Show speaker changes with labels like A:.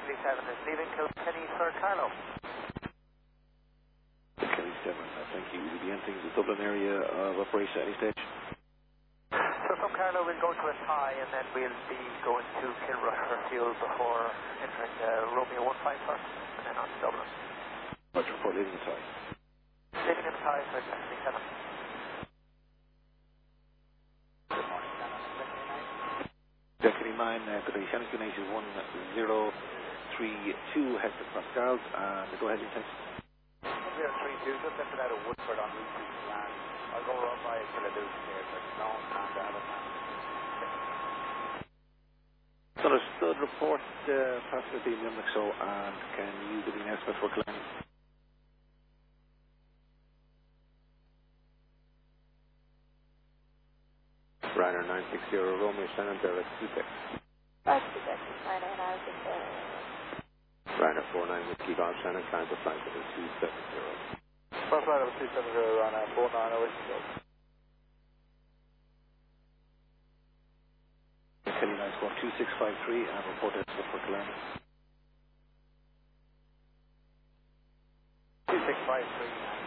A: Kelly 7 is leaving Kilkenny for Carlo.
B: Kelly 7, thank you. Will you be entering the Dublin area of operation at any stage?
A: So from Carlo we'll go to a tie and then we'll be going to Kilrush for fuel before entering Romeo 15 first and then on to Dublin.
B: Roger, for leaving the tie.
A: Leaving in tie for Kelly 7. Good morning,
B: Deputy 9, good day. Shannon Nation 1032 hectopascals, and go ahead, thanks.
A: 1032, just left it out of Woodford on route to Milan. I'll go up by Philadelphia here, so it's known and other man.
B: Understood, report passenger team Limerick, so, and can you give me an estimate for Kilkenny?
C: Ryanair 960 Romeo Shannon direct 26.
D: That's the best Ryanair now, just
C: Ryanair 49 Whiskey Golf Shannon, climb to flight level 270.
A: First flight level 270, Ryanair 49, Whiskey Golf.
B: Kelly 9 squawk 2653 and report estimate for Kilkenny.
A: 2653.